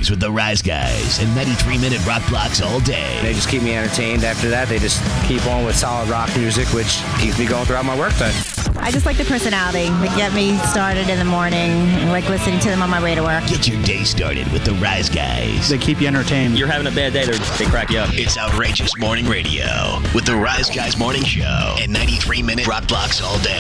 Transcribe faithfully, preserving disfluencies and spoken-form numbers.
mornings with the Rise Guys and ninety-three minute rock blocks all day. They just keep me entertained. After that, they just keep on with solid rock music, which keeps me going throughout my workday. I just like the personality. They get me started in the morning. I like listening to them on my way to work. Get your day started with the Rise Guys. They keep you entertained. You're having a bad day, they crack you up. It's Outrageous Morning Radio with the Rise Guys Morning Show and ninety-three minute rock blocks all day.